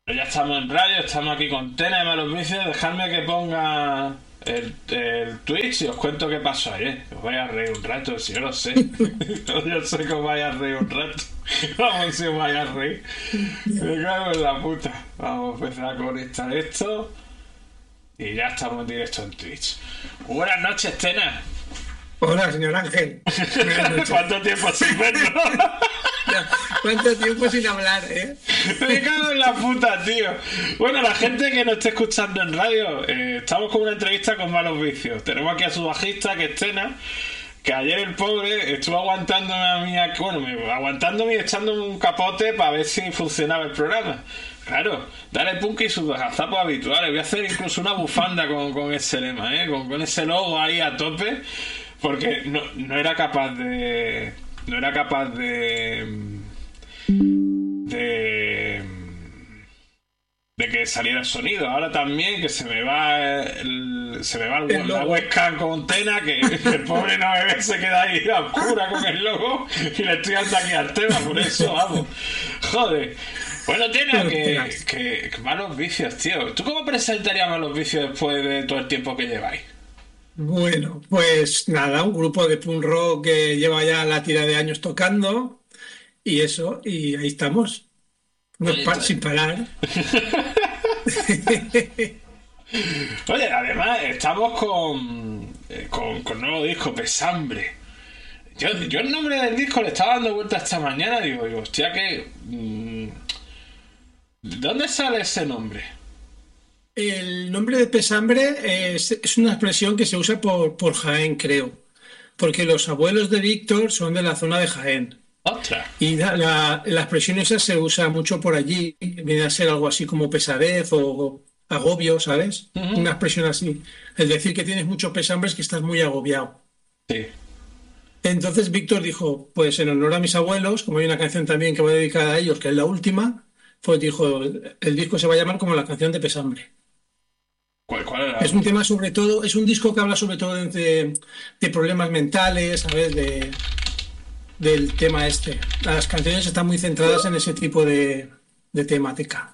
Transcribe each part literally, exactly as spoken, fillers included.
Ya estamos en radio, estamos aquí con Tena de Malos Vicios. Dejadme que ponga el, el Twitch y os cuento qué pasó ayer. Os vais a reír un rato, si yo lo sé. Yo sé que os vais a reír un rato. Vamos, si os vais a reír. Me cago en la puta. Vamos a empezar a conectar esto. Y ya estamos en directo en Twitch. Buenas noches, Tena. Hola, señor Ángel. ¿Cuánto tiempo sin vernos? ¿Cuánto tiempo sin hablar, eh? Me cago en la puta, tío. Bueno, la gente que nos esté escuchando en radio, eh, estamos con una entrevista con Malos Vicios. Tenemos aquí a su bajista, que es Tena, que ayer el pobre estuvo aguantándome a mí, aquí, bueno, me, aguantándome y echándome un capote para ver si funcionaba el programa. Claro, dale punk y sus gazapos habituales. Voy a hacer incluso una bufanda con, con ese lema, ¿eh? Con, con ese logo ahí a tope, porque no, no era capaz de... No era capaz de... de de que saliera el sonido. Ahora también que se me va el, se me va el, el la webcam con Tena, que el pobre no me ve, se queda ahí a oscura con el logo y le estoy dando aquí al tema, por eso vamos. Joder. Bueno, Tena, que, que, que Malos Vicios, tío. ¿Tú cómo presentarías Malos Vicios después de todo el tiempo que lleváis? Bueno, pues nada, un grupo de punk rock que lleva ya la tira de años tocando y eso, y ahí estamos, no Oye, pa- sin parar. Oye, además estamos con, eh, con con nuevo disco, Pesambre. Yo, yo el nombre del disco le estaba dando vuelta esta mañana y digo, digo, hostia, que... Mmm, ¿de dónde sale ese nombre? El nombre de Pesambre es, es una expresión que se usa por, por Jaén, creo, porque los abuelos de Víctor son de la zona de Jaén. ¡Ostras! Y la, la, la expresión esa se usa mucho por allí, viene a ser algo así como pesadez o agobio, ¿sabes? Uh-huh. Una expresión así. Es decir, que tienes mucho pesambre es que estás muy agobiado. Sí. Entonces Víctor dijo, pues en honor a mis abuelos, como hay una canción también que va dedicada a ellos, que es la última, pues dijo, el disco se va a llamar como la canción de Pesambre. ¿Cuál, cuál era? Es un tema sobre todo, es un disco que habla sobre todo de, de problemas mentales, ¿sabes? De, del tema este. Las canciones están muy centradas en ese tipo de, de temática.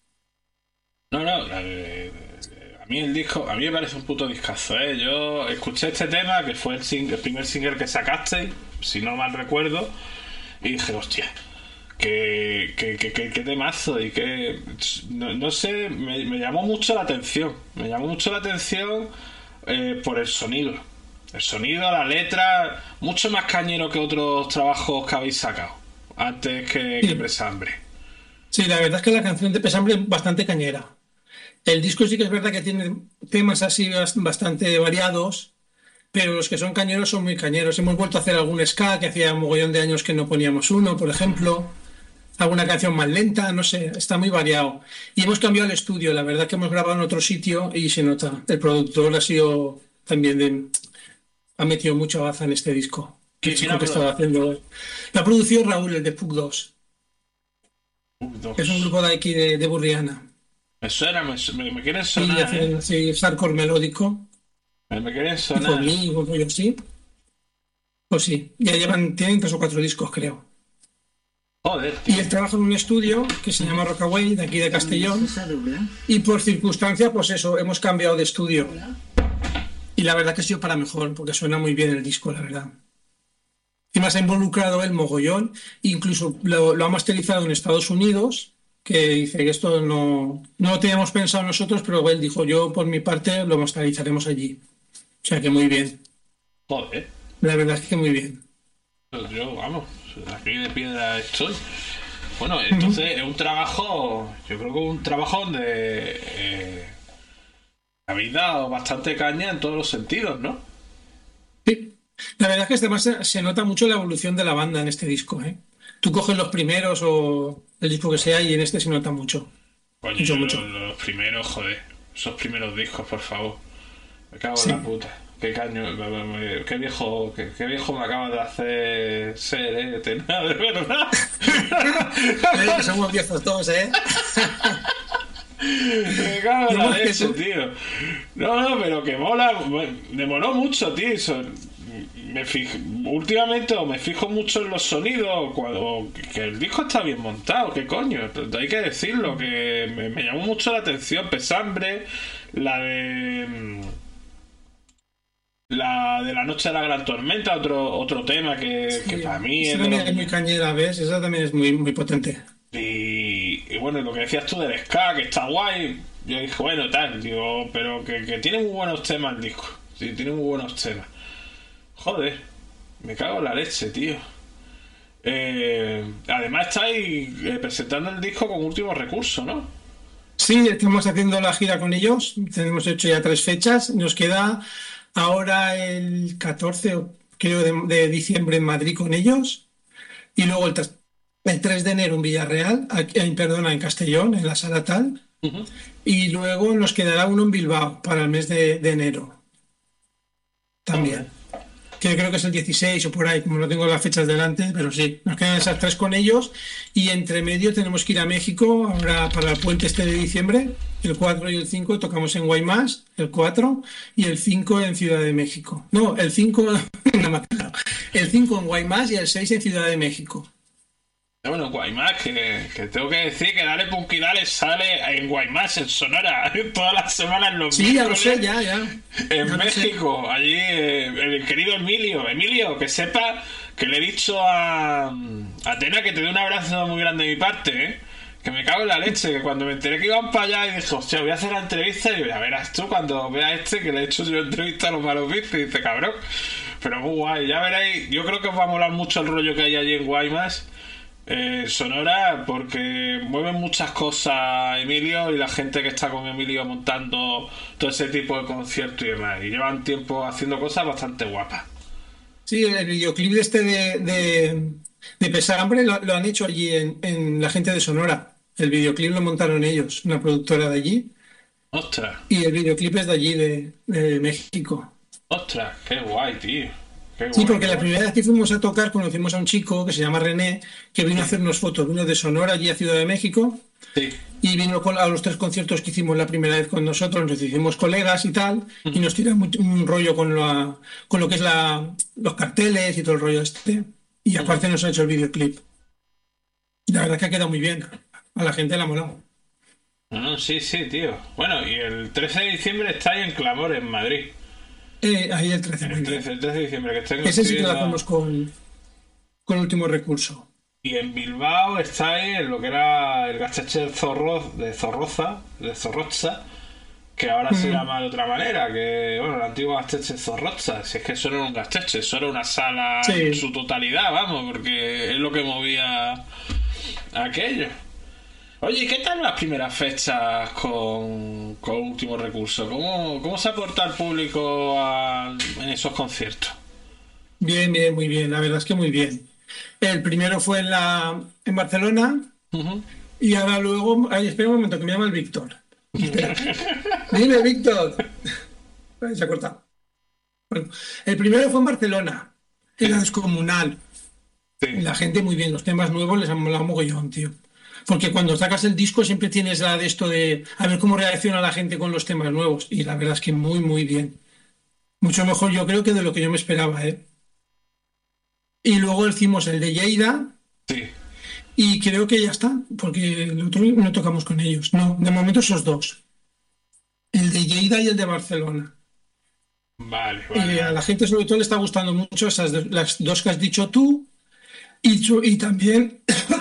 No, no, eh, a mí el disco, a mí me parece un puto discazo, ¿eh? Yo escuché este tema, que fue el, sing, el primer single que sacaste, si no mal recuerdo, y dije, hostia, qué, qué, qué, qué, qué temazo, y que, no, no sé, me, me llamó mucho la atención, me llamó mucho la atención eh, por el sonido. El sonido, la letra, mucho más cañero que otros trabajos que habéis sacado, antes que, Sí. que Pesambre. Sí, la verdad es que la canción de Pesambre es bastante cañera. El disco sí que es verdad que tiene temas así bas- bastante variados, pero los que son cañeros son muy cañeros. Hemos vuelto a hacer algún ska, que hacía un mogollón de años que no poníamos uno, por ejemplo. Alguna canción más lenta, no sé, está muy variado. Y hemos cambiado el estudio, la verdad que hemos grabado en otro sitio y se nota. El productor ha sido también de, ha metido mucha baza en este disco. El ¿Quién, quién chico ha que pro- estaba haciendo. La produció Raúl, el de Pug dos. Es un Dos. grupo de aquí de, de Burriana. Me suena, me, me, me quieren Y sonar, ¿eh? hacen así hardcore melódico. Me, me quieren Y por sonar. mí, y por yo sí. Pues sí, ya llevan, tienen tres o cuatro discos, creo. Joder, Y tío. él trabaja en un estudio que se llama Rockaway, de aquí de Castellón. Y por circunstancia, pues eso, hemos cambiado de estudio. Y la verdad que ha sido para mejor, porque suena muy bien el disco, la verdad. Y más ha involucrado el mogollón, incluso lo, lo ha masterizado en Estados Unidos, que dice que esto no, no lo teníamos pensado nosotros, pero él dijo, yo por mi parte lo masterizaremos allí. O sea que muy bien, Joder. la verdad es que muy bien. Yo, vamos, aquí de piedra estoy. Bueno, entonces es un trabajo, yo creo que es un trabajo donde eh, habéis dado bastante caña en todos los sentidos, ¿no? Sí, la verdad es que además se, se nota mucho la evolución de la banda en este disco, ¿eh? Tú coges los primeros o el disco que sea y en este se nota mucho, Coño, mucho, yo mucho. los, los primeros, joder, esos primeros discos, por favor. Me cago en Sí. la puta. Qué caño, me- me- me- qué viejo, qué, qué viejo me acabas de hacer ser, eh, Tena, de verdad. Eh, que somos viejos todos, ¿eh? Me cago en No la más que leche, tú. tío. No, no, pero que mola, me moló mucho, tío. Eso. me fijo, últimamente o me fijo mucho en los sonidos o cuando, que el disco está bien montado, qué coño, hay que decirlo, que me, me llamó mucho la atención Pesambre, la de la de la noche de la gran tormenta, otro otro tema que, Sí, que para mí esa es de también los, es muy cañera, ¿ves? Esa también es muy, muy potente. y, y bueno, lo que decías tú del ska, que está guay, yo dije, bueno, tal, digo, pero que, que tiene muy buenos temas el disco, sí, tiene muy buenos temas. Joder, me cago en la leche, tío. Eh, además estáis eh, presentando el disco con Último Recurso, ¿no? Sí, estamos haciendo la gira con ellos. Tenemos hecho ya tres fechas. Nos queda ahora el catorce, o creo, de, de diciembre en Madrid con ellos. Y luego el, tres el tres de enero en Villarreal, aquí- eh, perdona, en Castellón, en la Sala Tal. Ujú. Y luego nos quedará uno en Bilbao para el mes de, de enero Joder. también. Que creo que es el dieciséis o por ahí, como no tengo las fechas delante, pero sí, nos quedan esas tres con ellos y entre medio tenemos que ir a México ahora para el puente este de diciembre, el cuatro y el cinco tocamos en Guaymas, el cuatro y el cinco en Ciudad de México. No, el cinco no me acuerdo. El cinco en Guaymas y el seis en Ciudad de México. Bueno, Guaymas, que, que tengo que decir que Dale Punky Dale sale en Guaymas, en Sonora, todas las semanas los Sí, ya lo sé, miércoles ya, ya. en Ya lo sé. México. Allí eh, el querido Emilio, Emilio, que sepa que le he dicho a, a Atena que te dé un abrazo muy grande de mi parte, ¿eh? Que me cago en la leche, que cuando me enteré que iban para allá y dije, hostia, voy a hacer la entrevista y ya verás tú cuando veas este que le he hecho yo entrevista a los malos vicios y dice, cabrón, pero muy guay, ya veréis, yo creo que os va a molar mucho el rollo que hay allí en Guaymas, eh, Sonora, porque mueven muchas cosas Emilio y la gente que está con Emilio montando todo ese tipo de conciertos y demás, y llevan tiempo haciendo cosas bastante guapas. Sí, el videoclip de este de, de, de Pesambre lo, lo han hecho allí en, en la gente de Sonora. El videoclip lo montaron ellos, una productora de allí. Ostras, Y el videoclip es de allí, de, de México. ostras, qué guay, tío, qué Sí, guay, qué porque la guay. primera vez que fuimos a tocar conocimos a un chico que se llama René, que vino a Sí, hacernos fotos. Vino de Sonora allí a Ciudad de México sí. y vino con- a los tres conciertos que hicimos la primera vez con nosotros. Nos hicimos colegas y tal, y Ujú. nos tira mu- un rollo con, la, con lo que es la, los carteles y todo el rollo este. Y Ujú. aparte nos ha hecho el videoclip. La verdad que ha quedado muy bien. A la gente le ha molado. No, no, sí, sí, tío. Bueno, y el trece de diciembre está ahí en Clamor, en Madrid. Eh, ahí el trece, muy El bien. trece, el trece de diciembre, que tengo, Ese estoy sí que lo viendo. hacemos con, con último recurso. Y en Bilbao está ahí en lo que era el Gasteche de Zorro, de Zorroza, de Zorroza, que ahora se Mm. llama de otra manera, que, bueno, el antiguo Gasteche de Zorroza. Si es que eso no era un Gasteche, eso era una sala en Sí. su totalidad, vamos, porque es lo que movía aquello. Oye, ¿y qué tal las primeras fechas con, con Último Recurso? ¿Cómo, cómo se aporta el público a- en esos conciertos? Bien, bien, muy bien. La verdad es que muy bien. El primero fue en la en Barcelona Ujú. y ahora luego. Ay, espera un momento, que me llama el Víctor. Espera. Dime, Víctor. Ay, se ha cortado. Bueno, el primero fue en Barcelona, en la Sí, Descomunal. Y sí. la gente muy bien, los temas nuevos les han molado mogollón, tío. Porque cuando sacas el disco siempre tienes la de esto de a ver cómo reacciona la gente con los temas nuevos. Y la verdad es que muy, muy bien. Mucho mejor yo creo que de lo que yo me esperaba, ¿eh? Y luego hicimos el de Lleida Sí. y creo que ya está, porque el otro no tocamos con ellos. No, de momento esos dos, el de Lleida y el de Barcelona. Vale, vale, Y a vale. la gente sobre todo le está gustando mucho esas dos- las dos que has dicho tú y, chu- y también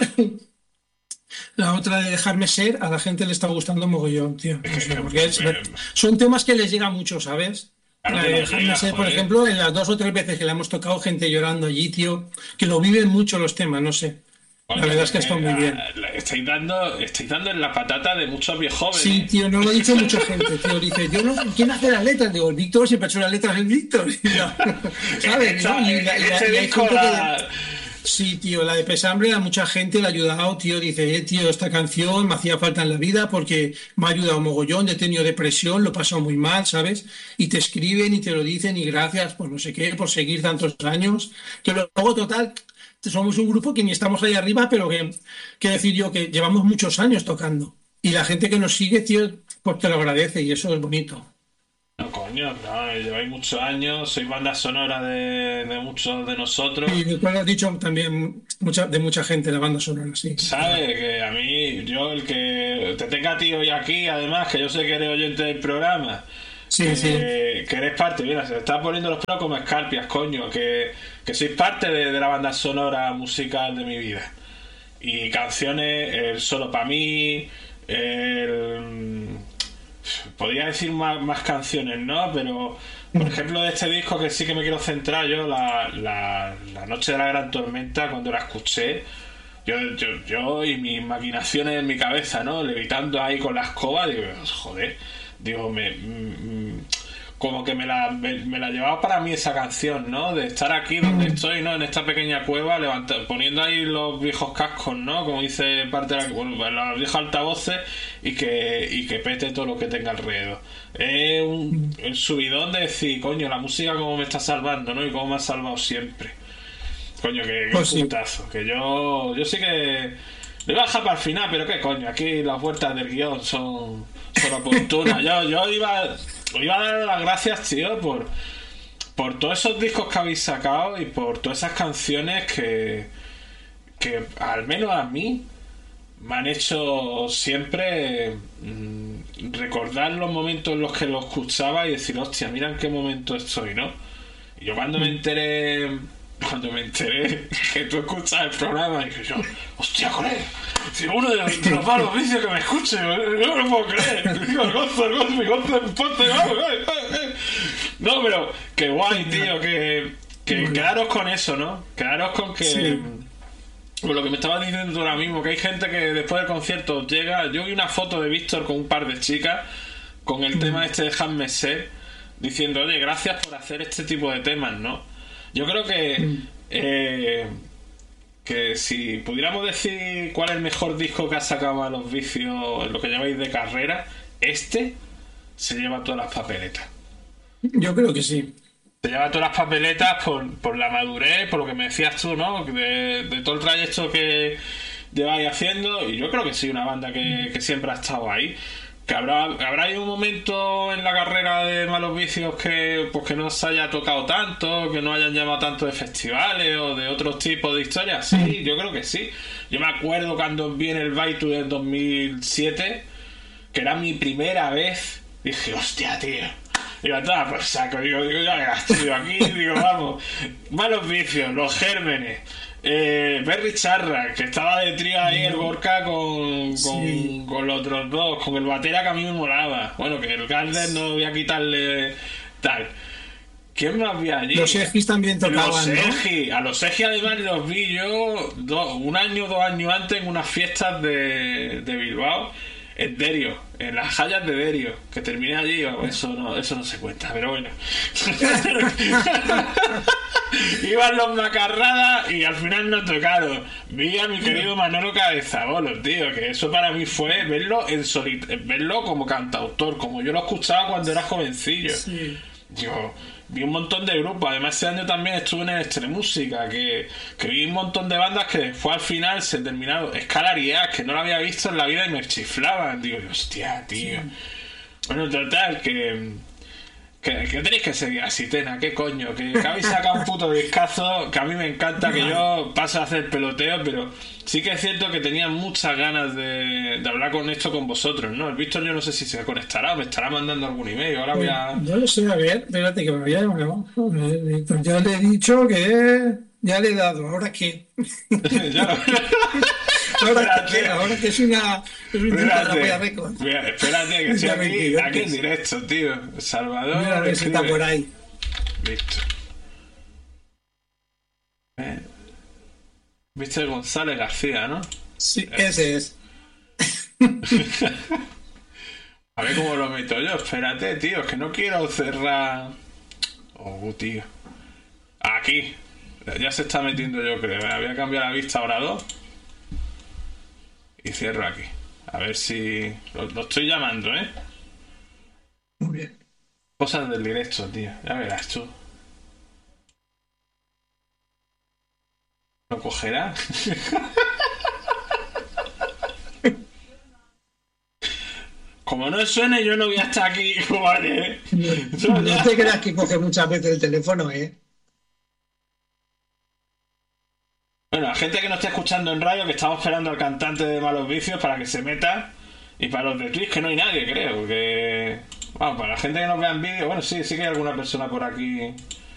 la otra de dejarme ser, a la gente le está gustando mogollón, tío. Es No que, sé, que- porque es- que- son temas que les llega mucho, ¿sabes? claro La que de nos dejarme llega, ser, por joder. ejemplo, en las dos o tres veces que la hemos tocado, gente llorando allí, tío, que lo viven mucho los temas, no sé. La Coño, verdad que es es que ha que estado muy bien. ah, le estáis dando, estáis dando en la patata de muchos Sí, viejóvenes. tío, no lo ha dicho mucha gente, tío. Dice, yo no, ¿quién hace las letras? Digo, el Víctor siempre ha hecho las letras, el Víctor. Y la- ¿sabes? Esta- Y, la- y la- este y hay disco gente la... que... Sí, tío, la de Pesambre a mucha gente le ha ayudado, tío. Dice, eh, tío, esta canción me hacía falta en la vida porque me ha ayudado mogollón, he tenido depresión, lo he pasado muy mal, ¿sabes? Y te escriben y te lo dicen y gracias por no sé qué, por seguir tantos años. Que luego, total, somos un grupo que ni estamos ahí arriba, pero que, quiero decir yo, que llevamos muchos años tocando. Y la gente que nos sigue, tío, pues te lo agradece y eso es bonito. No, coño, Coño, no, lleváis muchos años, sois banda sonora de, de muchos de nosotros. Y después has dicho también mucha, de mucha gente la banda sonora, sí, es verdad. ¿Sabes? Que a mí, yo el que te tenga a ti hoy aquí, además, que yo sé que eres oyente del programa, Sí, sí. que, que eres parte, mira, se te están poniendo los pelos como escarpias, coño, que, que sois parte de, de la banda sonora musical de mi vida. Y canciones, el Solo para mí, el... Podría decir más, más canciones, ¿no? Pero, por ejemplo, de este disco que sí que me quiero centrar yo, la, la, la Noche de la Gran Tormenta, cuando la escuché, yo, yo, yo y mis maquinaciones en mi cabeza, ¿no? Levitando ahí con la escoba, digo, joder, digo, me... mm, como que me la, me, me la llevaba para mí esa canción, ¿no? De estar aquí donde estoy, ¿no? En esta pequeña cueva, levanta, poniendo ahí los viejos cascos, ¿no? Como dice parte de la, bueno, los viejos altavoces y que, y que pete todo lo que tenga alrededor. Es un, un subidón de decir, coño, la música como me está salvando, ¿no? Y cómo me ha salvado siempre. Coño, que, que Pues sí. putazo. Que yo, yo sí que... Le iba a dejar para el final, pero qué coño, aquí las vueltas del guión son, son oportunas. Yo, yo iba, iba a dar las gracias, tío, por, por todos esos discos que habéis sacado y por todas esas canciones que, que al menos a mí me han hecho siempre mm, recordar los momentos en los que lo escuchaba y decir, hostia, mira en qué momento estoy, ¿no? Y yo cuando me enteré, cuando me enteré que tú escuchas el programa, dije yo, hostia, colega, si uno de los, de los malos vicios que me escuche, yo no lo puedo creer. Digo, el gozo, el gozo, mi gozo, el ponte, vamos, eh, eh, eh. No, pero qué guay, tío, que, que quedaros con eso, ¿no? Quedaros con que... Sí. Por lo que me estabas diciendo tú ahora mismo, que hay gente que después del concierto llega. Yo vi una foto de Víctor con un par de chicas con el tema este de Dejadme Ser, diciendo, oye, gracias por hacer este tipo de temas, ¿no? Yo creo que eh, que si pudiéramos decir cuál es el mejor disco que ha sacado a Los Vicios en lo que lleváis de carrera, este se lleva todas las papeletas. Yo creo que sí. Te lleva todas las papeletas por, por la madurez, por lo que me decías tú, ¿no? De, de todo el trayecto que lleváis haciendo. Y yo creo que sí, una banda que, que siempre ha estado ahí. Que habrá, habrá un momento en la carrera de Malos Vicios que, pues, que no se haya tocado tanto, que no hayan llamado tanto de festivales o de otros tipos de historias. Sí, yo creo que sí. Yo me acuerdo cuando vi en el Baitu del dos mil siete, que era mi primera vez. Dije, hostia, tío. Digo, estaba por saco, digo, digo, ya verás, tío, aquí, digo, vamos, Malos Vicios, Los Gérmenes, eh, Berry Charra, que estaba de trío ahí el Gorka con, con, Sí. con los otros dos, con el batera que a mí me molaba. Bueno, que el Garden no voy a quitarle tal. ¿Quién más vi allí? Los Egis también Los tocaban, ¿no? Egi, a los Egi además los vi yo do- un año, dos años antes en unas fiestas de, de Bilbao, en Derio, en las Hayas de Derio, que terminé allí, oh, eso no, eso no se cuenta, pero bueno. Iban los Macarradas y al final no tocaron. Vi a mi querido Manolo Cabezabolo, tío, que eso para mí fue verlo en solit verlo como cantautor, como yo lo escuchaba cuando era jovencillo. Sí. Yo vi un montón de grupos. Además, ese año también estuve en el Extremúsica, que, que vi un montón de bandas que después al final se terminaron. Escalaridad, que no lo había visto en la vida y me chiflaban. Digo, hostia, tío. Bueno, total, que, que, que tenéis que seguir así, Tena, qué coño. Que, que habéis sacado un puto discazo, que a mí me encanta, que yo paso a hacer peloteo, pero sí que es cierto que tenía muchas ganas de, de hablar con esto con vosotros, ¿no? El Víctor yo no sé si se conectará o me estará mandando algún email. Ahora voy a... Yo lo sé, a ver, espérate que me voy a llamar. Ya le he dicho que ya le he dado, ¿ahora qué? Ya. ¿Ahora qué? Espérate. Ahora que es una es un tipo de la polla Espérate, récord. Mira, espérate, que estoy Ya aquí, veintidós. aquí en directo, tío. Salvador. Mira a ver si está escribe. por ahí. Listo. Eh, Víctor González García, ¿no? Sí, ese es. A ver cómo lo meto yo. Espérate, tío, es que no quiero cerrar. Oh, tío. Aquí. Ya se está metiendo, yo creo. Voy a cambiar la vista ahora a dos. Y cierro aquí. A ver si. Lo, lo estoy llamando, ¿eh? Muy bien. Cosas del directo, tío. Ya verás tú. ¿Lo cogerá? como no suene, yo no voy a estar aquí, cobarde, ¿eh? Yo No ya- te creas que coge muchas veces el teléfono, ¿eh? Bueno, la gente que no está escuchando en radio, que estamos esperando al cantante de Malos Vicios para que se meta. Y para los de Twitch, que no hay nadie, creo. Que... Bueno, para la gente que nos vea en vídeo, bueno, sí, sí que hay alguna persona por aquí